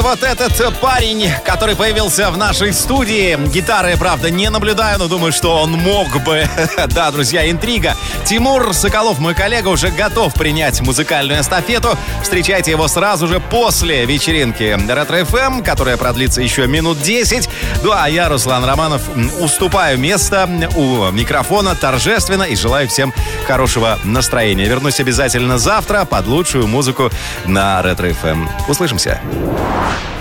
Вот этот парень, который появился в нашей студии. Гитары, правда, не наблюдаю, но думаю, что он мог бы. Да, друзья, интрига. Тимур Соколов, мой коллега, уже готов принять музыкальную эстафету. Встречайте его сразу же после вечеринки Ретро ФМ, которая продлится еще минут 10. Ну, а я, Руслан Романов, уступаю место у микрофона торжественно и желаю всем хорошего настроения. Вернусь обязательно завтра под лучшую музыку на Ретро ФМ. Услышимся.